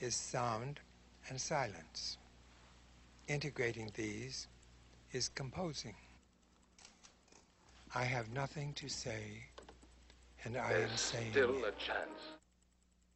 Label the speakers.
Speaker 1: is sound and silence. Integrating these is composing. I have nothing to say, and I am saying
Speaker 2: still a chance.